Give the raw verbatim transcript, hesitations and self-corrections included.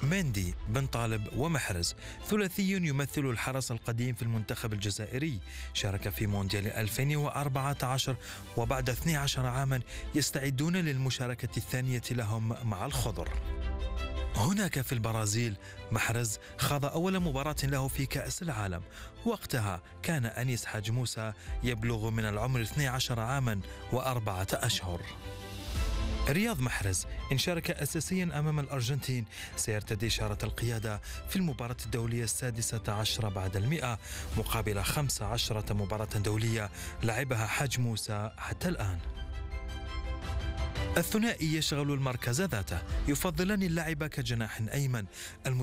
مندي، بن طالب ومحرز، ثلاثي يمثل الحرس القديم في المنتخب الجزائري، شارك في مونديال ألفين وأربعة عشر وبعد اثني عشر عاما يستعدون للمشاركة الثانية لهم مع الخضر. هناك في البرازيل محرز خاض أول مباراة له في كأس العالم، وقتها كان أنيس حاج موسى يبلغ من العمر اثني عشر عاما وأربعة أشهر. رياض محرز إن شارك أساسيا أمام الأرجنتين سيرتدي شارة القيادة في المباراة الدولية السادسة عشرة بعد المئة مقابل خمس عشرة مباراة دولية لعبها حاج موسى حتى الآن. الثنائي يشغل المركز ذاته، يفضلان اللعب كجناح أيمن.